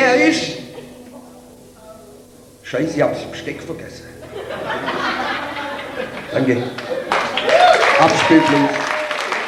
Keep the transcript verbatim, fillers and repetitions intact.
er ist. Scheiße, ich hab's Besteck vergessen. Danke. Abspielplatz.